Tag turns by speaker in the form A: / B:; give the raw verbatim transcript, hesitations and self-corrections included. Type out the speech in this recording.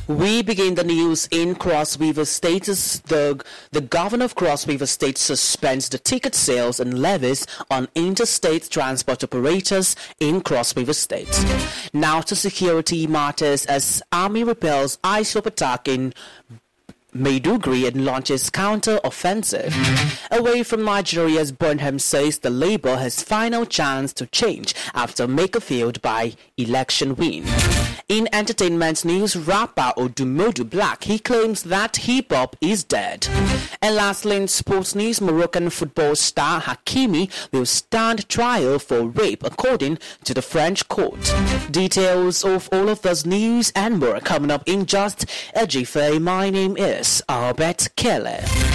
A: We begin the news in Cross River State as the, the governor of Cross River State suspends the ticket sales and levies on interstate transport operators in Cross River State. Now to security matters as Army repels ISWAP attack in Maiduguri and launches counter-offensive. Away from Nigeria, as Burnham says the Labour has final chance to change after Maker failed by election win. In entertainment news, rapper Odumodu Black, he claims that hip-hop is dead. And lastly, in sports news, Moroccan football star Hakimi will stand trial for rape according to the French court. Details of all of this news and more coming up in just a jiffy. My name is Albert Keller.